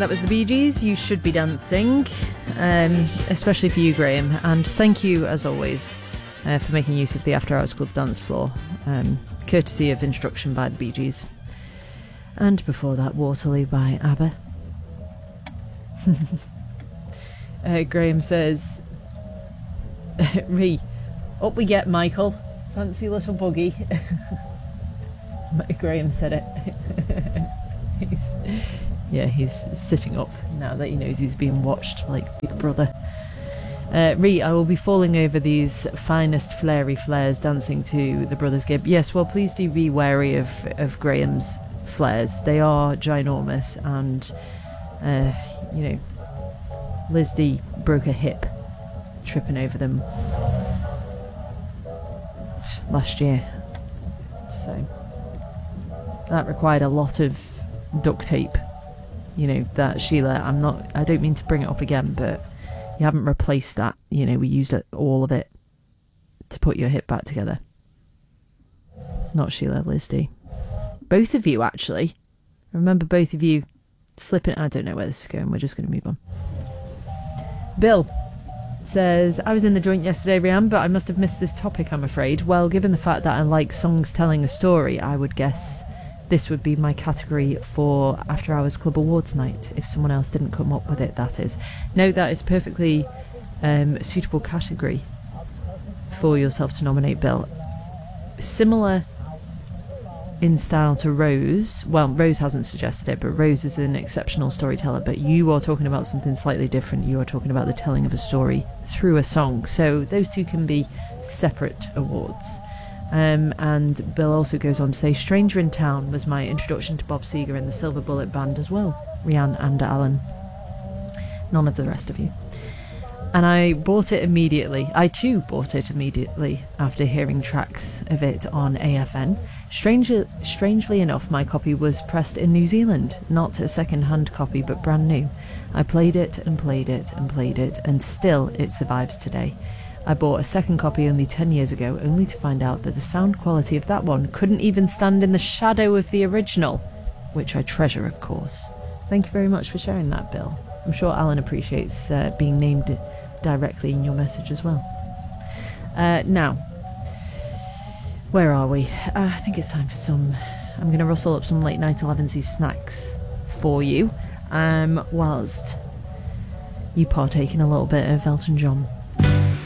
That was the Bee Gees. You Should Be Dancing, especially for you, Graham. And thank you, as always, for making use of the After Hours Club dance floor, courtesy of instruction by the Bee Gees. And before that, Waterloo by ABBA. Graham says, up we get, Michael. Fancy little buggy. Graham said it. He's sitting up now that he knows he's being watched like Big Brother. I will be falling over these finest flary flares dancing to the Brothers Gibb. Yes, well, please do be wary of Graham's flares. They are ginormous, and Liz D broke a hip tripping over them last year, so that required a lot of duct tape. That, Sheila, I don't mean to bring it up again, but you haven't replaced that. We used all of it to put your hip back together. Not Sheila, Liz D. Both of you, actually. I remember both of you slipping. I don't know where this is going. We're just going to move on. Bill says, I was in the joint yesterday, Rianne, but I must have missed this topic, I'm afraid. Well, given the fact that I like songs telling a story, I would guess this would be my category for After Hours Club Awards night, if someone else didn't come up with it, that is. No, that is a perfectly suitable category for yourself to nominate, Bill. Similar in style to Rose. Well, Rose hasn't suggested it, but Rose is an exceptional storyteller, but you are talking about something slightly different. You are talking about the telling of a story through a song. So those two can be separate awards. And Bill also goes on to say, Stranger in Town was my introduction to Bob Seger and the Silver Bullet Band as well, Rianne and Alan. None of the rest of you. And I bought it immediately. I too bought it immediately after hearing tracks of it on AFN. Strangely enough, my copy was pressed in New Zealand, not a second-hand copy, but brand new. I played it and played it and played it, and still it survives today. I bought a second copy only 10 years ago, only to find out that the sound quality of that one couldn't even stand in the shadow of the original, which I treasure, of course. Thank you very much for sharing that, Bill. I'm sure Alan appreciates being named directly in your message as well. Now, where are we? I think it's time for some... I'm going to rustle up some late night 11s snacks for you, whilst you partake in a little bit of Elton John.